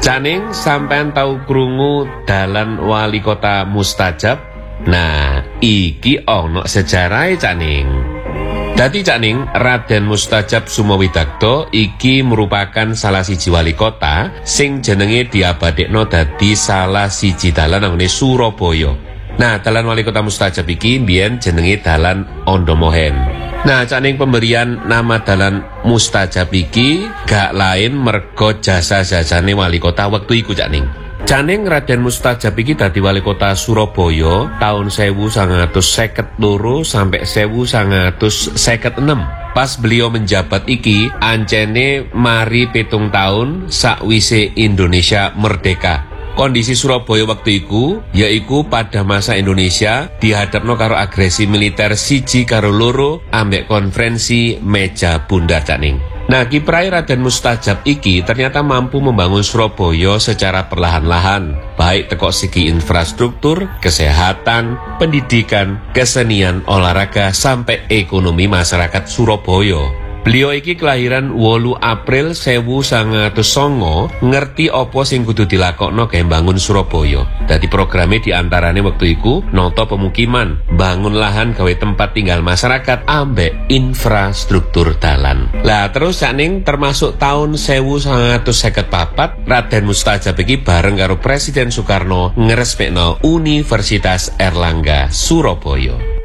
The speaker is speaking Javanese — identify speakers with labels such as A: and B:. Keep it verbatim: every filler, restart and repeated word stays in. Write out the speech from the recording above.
A: Caning sampean tau krungu dalan wali kota mustajab? Nah, iki ono sejarahe Caning. Dadi Caning, Raden Mustajab Sumowidakdo iki merupakan salah siji wali kota sing jenenge diabadekno dadi salah siji dalan nang Surabaya. Nah, dalan wali kota mustajab iki mbiyen jenenge dalan Ondomohen. Nah, Caning pemberian nama dalan mustajab iki gak lain mergo jasa-jasane wali kota waktu iku Caning. Caning Raden Mustajab iki dadi wali kota Surabaya tahun sewu sangang atus seket loro sampai sewu sangang atus seket enem. Pas beliau menjabat iki ancene mari pitung tahun sakwise Indonesia merdeka. Kondisi Surabaya waktu iku yaiku pada masa Indonesia dihadapno karo agresi militer siji karo loro ambek konferensi meja bundar Caning. Nah, kiprah Raden Mustajab iki ternyata mampu membangun Surabaya secara perlahan-lahan, baik teko segi infrastruktur, kesehatan, pendidikan, kesenian, olahraga sampai ekonomi masyarakat Surabaya. Beliau iki kelahiran wolu April sewu sangang atus songo, ngerti opo sing kudu dilakokno gawe bangun Surabaya. Dadi programe diantarane waktu iku noto pemukiman, bangun lahan gawe tempat tinggal masyarakat ambek infrastruktur dalan. Lah terus Caning termasuk tahun sewu sangang atus seket papat, Raden Mustajab iki bareng karo Presiden Soekarno ngerespekno Universitas Erlangga Surabaya.